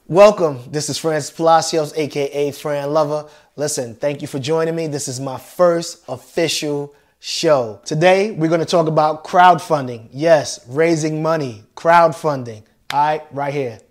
Welcome. This is Francis Palacios, aka Fran Lover. Listen, thank you for joining me. This is my first official show. Today, we're going to talk about crowdfunding. Yes, raising money, crowdfunding. All right, right here.